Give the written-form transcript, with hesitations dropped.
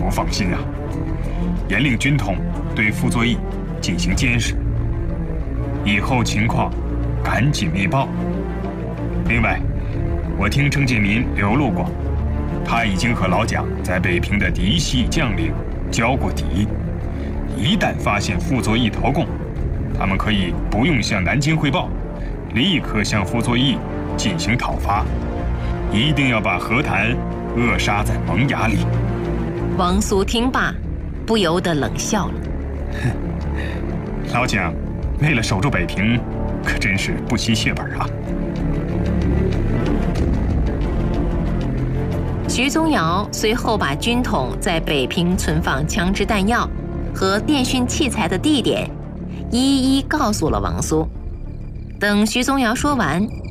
不放心啊，严令军统对傅作义进行监视，以后情况赶紧密报。另外，我听郑介民流露过，他已经和老蒋在北平的嫡系将领交过底，一旦发现傅作义投共，他们可以不用向南京汇报，立刻向傅作义进行讨伐，一定要把和谈扼杀在萌芽里。 王苏听罢，不由得冷笑了。 老蒋为了守住北平，可真是不惜血本啊！ 徐宗尧随后把军统在北平存放枪支弹药和电讯器材的地点一一告诉了王苏。等徐宗尧说完，